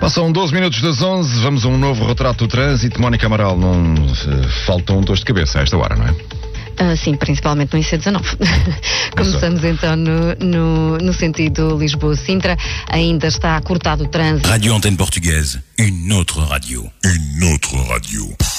Passam 12 minutos das 11, vamos a um novo retrato do trânsito. Mónica Amaral, não faltam dores de cabeça a esta hora, não é? Sim, principalmente no IC19. Começamos então no sentido Lisboa-Sintra. Ainda está cortado o trânsito. Radio Antenne Portugaise, une autre radio. Une autre radio.